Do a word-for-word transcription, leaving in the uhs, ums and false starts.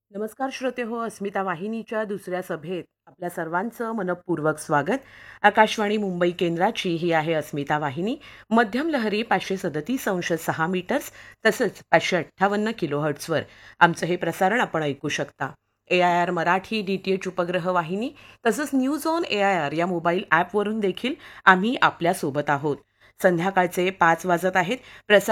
नमस्कार श्रोते हो, अस्मिता वाहिनीच्या दुसऱ्या सभेत आपल्या सर्वांचं मनःपूर्वक स्वागत. आकाशवाणी मुंबई केंद्राची ही आहे अस्मिता वाहिनी. मध्यम लहरी पाचशे सदतीस अंश सहा मीटर्स तसंच पाचशे अठ्ठावन्न किलोहर्ट्झवर आमचं हे प्रसारण आपण ऐकू शकता. ए I R Marathi D T H उपग्रह वाहिनी तसंच news on A I R या मोबाईल ॲपवरून देखील आम्ही आपल्यासोबत आहोत. संध्याकाळचे पाच वाजत आहेत. प्रसार